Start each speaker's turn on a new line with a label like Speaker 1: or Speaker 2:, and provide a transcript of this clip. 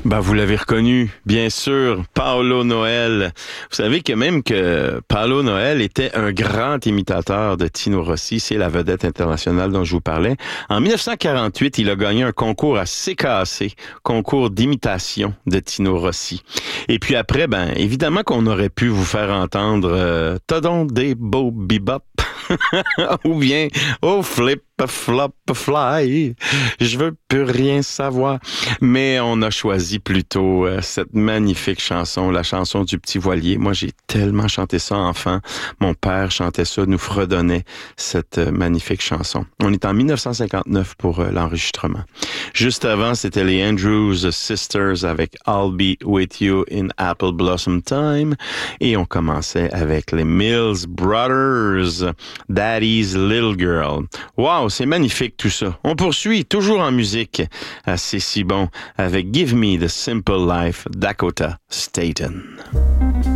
Speaker 1: Ben, vous l'avez reconnu, bien sûr, Paolo Noël. Vous savez que Paolo Noël était un grand imitateur de Tino Rossi, c'est la vedette internationale dont je vous parlais. En 1948, il a gagné un concours à CKC, concours d'imitation de Tino Rossi. Et puis après, ben évidemment qu'on aurait pu vous faire entendre T'as donc des beaux bebop ou bien Oh flip flop fly, je veux plus rien savoir. Mais on a choisi plutôt cette magnifique chanson, la chanson du petit voilier. Moi, j'ai tellement chanté ça enfant. Mon père chantait ça, nous fredonnait cette magnifique chanson. On est en 1959 pour l'enregistrement. Juste avant, c'était les Andrews Sisters avec I'll Be With You in Apple Blossom Time. Et on commençait avec les Mills Brothers, Daddy's Little Girl. Wow, c'est magnifique tout ça. On poursuit toujours en musique. C'est si bon avec Give Me the Simple Life, Dakota Staton.